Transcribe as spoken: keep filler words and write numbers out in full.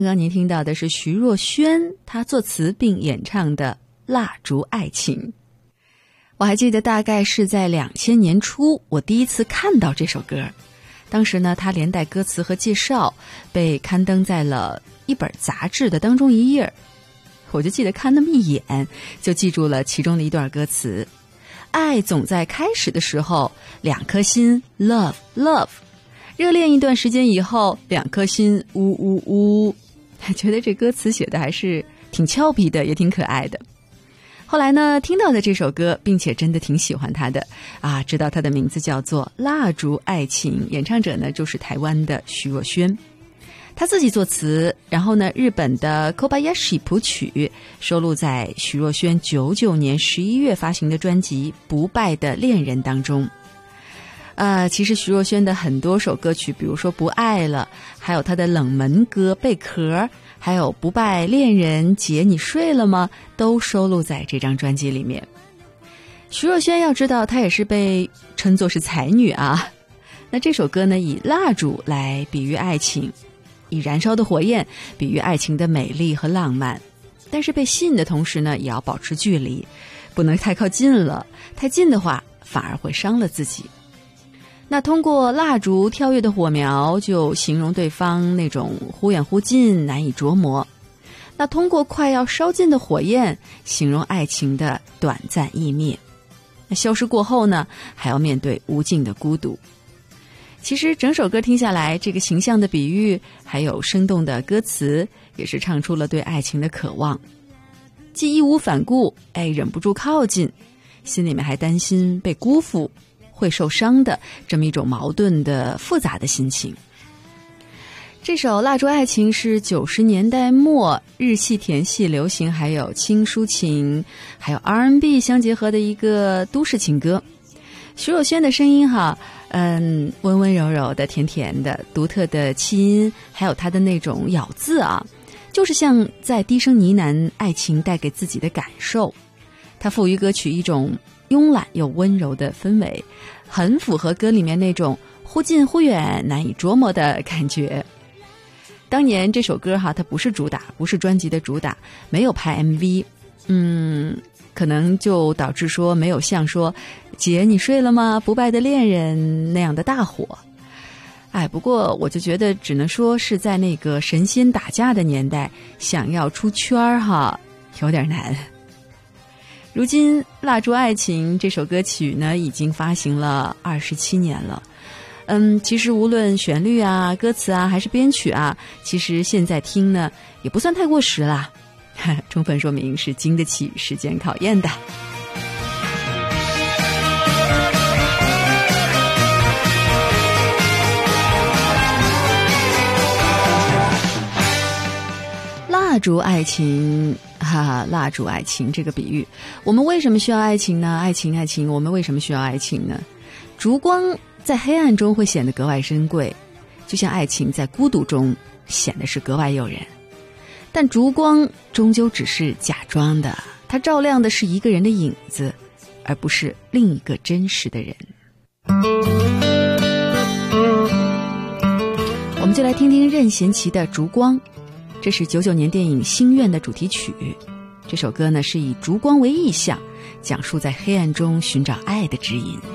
刚刚您听到的是徐若瑄，她作词并演唱的《蜡烛爱情》。我还记得大概是在两千年初，我第一次看到这首歌。当时呢，它连带歌词和介绍被刊登在了一本杂志的当中一页。我就记得看那么一眼，就记住了其中的一段歌词：爱总在开始的时候，两颗心 love love， 热恋一段时间以后，两颗心呜呜呜。觉得这歌词写的还是挺俏皮的，也挺可爱的。后来呢，听到的这首歌，并且真的挺喜欢它的啊，知道它的名字叫做《蜡烛爱情》，演唱者呢就是台湾的徐若瑄。他自己作词，然后呢，日本的 Kobayashi 谱曲，收录在徐若瑄九九年十一月发行的专辑《不败的恋人》当中。呃，其实徐若瑄的很多首歌曲，比如说《不爱了》，还有她的冷门歌《贝壳》，还有《不败恋人》姐你睡了吗，都收录在这张专辑里面。徐若瑄要知道，她也是被称作是才女啊。那这首歌呢，以蜡烛来比喻爱情，以燃烧的火焰比喻爱情的美丽和浪漫，但是被吸引的同时呢，也要保持距离，不能太靠近了，太近的话反而会伤了自己。那通过蜡烛跳跃的火苗，就形容对方那种忽远忽近，难以琢磨。那通过快要烧尽的火焰，形容爱情的短暂易灭。那消失过后呢，还要面对无尽的孤独。其实整首歌听下来，这个形象的比喻，还有生动的歌词，也是唱出了对爱情的渴望。既义无反顾，哎，忍不住靠近，心里面还担心被辜负，会受伤的这么一种矛盾的复杂的心情。这首《蜡烛爱情》是九十年代末日系甜系流行还有轻抒情还有 R and B 相结合的一个都市情歌。徐若瑄的声音哈，嗯，温温柔柔的，甜甜的，独特的气音，还有她的那种咬字啊，就是像在低声呢喃爱情带给自己的感受。她赋予歌曲一种慵懒又温柔的氛围，很符合歌里面那种忽近忽远难以琢磨的感觉。当年这首歌哈，它不是主打，不是专辑的主打，没有拍 M V， 嗯，可能就导致说没有像说姐你睡了吗，不败的恋人那样的大火。哎，不过我就觉得只能说是在那个神仙打架的年代，想要出圈哈，有点难。如今《蜡烛爱情》这首歌曲呢，已经发行了二十七年了。嗯，其实无论旋律啊、歌词啊，还是编曲啊，其实现在听呢，也不算太过时啦，充分说明是经得起时间考验的。蜡烛爱情，哈哈，蜡烛爱情这个比喻，我们为什么需要爱情呢？爱情，爱情，我们为什么需要爱情呢？烛光在黑暗中会显得格外珍贵，就像爱情在孤独中显得是格外诱人。但烛光终究只是假装的，它照亮的是一个人的影子，而不是另一个真实的人。我们就来听听任贤齐的《烛光》，这是九九年电影《心愿》的主题曲。这首歌呢，是以烛光为意象，讲述在黑暗中寻找爱的指引。